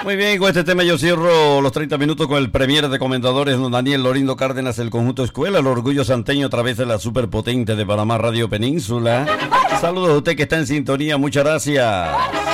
Muy bien, con este tema yo cierro los 30 minutos con el premier de comentadores, don Daniel Lorindo Cárdenas, el conjunto Escuela, el orgullo santeño a través de la superpotente de Panamá Radio Península. Saludos a usted que está en sintonía, muchas gracias.